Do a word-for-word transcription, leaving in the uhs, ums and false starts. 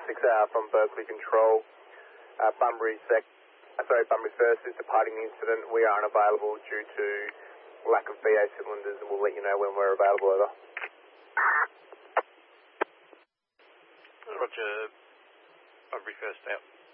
six hour from Berkeley Control. Uh, Bunbury sec, uh, sorry, Bunbury First is departing the incident. We are unavailable due to lack of B A cylinders, and we'll let you know when we're available. Over. Roger. Bunbury First out.